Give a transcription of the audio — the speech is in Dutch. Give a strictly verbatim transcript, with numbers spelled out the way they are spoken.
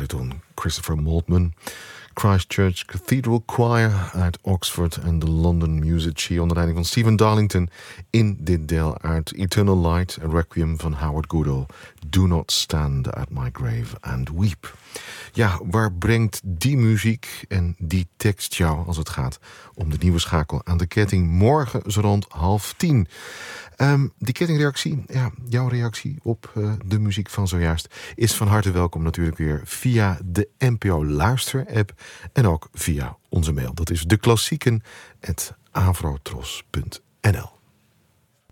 bariton Christopher Maltman. Christchurch Cathedral Choir uit Oxford en de London Music onder leiding van Stephen Darlington in dit deel uit Eternal Light, a Requiem van Howard Goodall. Do not stand at my grave and weep. Ja, waar brengt die muziek en die tekst jou als het gaat om de nieuwe schakel aan de ketting morgen zo rond half tien? Um, die kettingreactie, ja, jouw reactie op uh, de muziek van zojuist is van harte welkom natuurlijk weer via de N P O Luister-app en ook via onze mail. Dat is deklassieken apenstaartje avrotros punt n l.